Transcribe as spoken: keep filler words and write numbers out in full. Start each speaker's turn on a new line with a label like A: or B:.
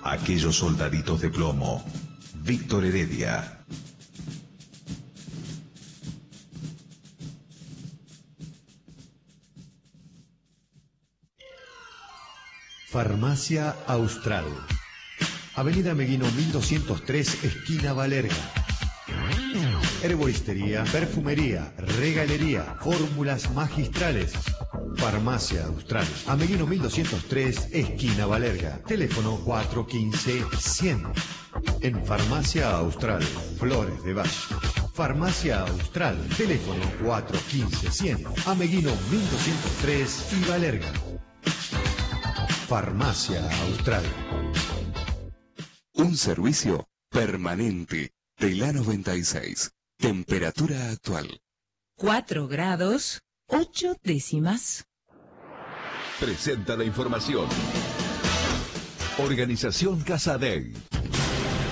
A: Aquellos soldaditos de plomo. Víctor Heredia.
B: Farmacia Austral. Avenida Meguino mil doscientos tres, esquina Valerga. Herboristería, perfumería, regalería, fórmulas magistrales. Farmacia Austral. Ameguino mil doscientos tres, esquina Valerga. Teléfono cuatro uno cinco, cien. En Farmacia Austral, Flores de Valle. Farmacia Austral. Teléfono cuatro uno cinco, cien. Ameguino mil doscientos tres y Valerga. Farmacia Austral.
C: Un servicio permanente de la noventa y seis. Temperatura actual.
D: cuatro grados, ocho décimas.
E: Presenta la información. Organización Casadei.